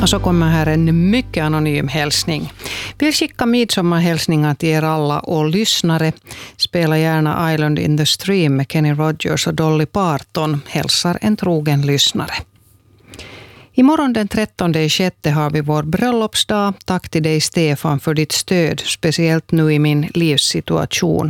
Och så kommer här en mycket anonym hälsning. Vill skicka midsommarhälsningar till er alla och lyssnare. Spela gärna Island in the Stream med Kenny Rogers och Dolly Parton. Hälsar en trogen lyssnare. Imorgon den 13/6 har vi vår bröllopsdag. Tack till dig Stefan för ditt stöd, speciellt nu i min livssituation.